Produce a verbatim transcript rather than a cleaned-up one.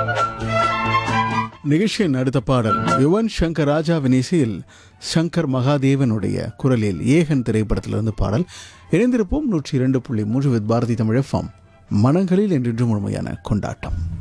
நிகழ்ச்சியின் அடுத்த பாடல் யுவன் சங்கர் ராஜாவின் இசையில் சங்கர் மகாதேவனுடைய குரலில் ஏகன் திரைப்படத்திலிருந்து பாடல். இணைந்திருப்போம் நூற்றி இரண்டு புள்ளி மூன்று வித் பாரதி தமிழ் எஃப்எம். மனங்களில் என்றென்று முழுமையான கொண்டாட்டம்.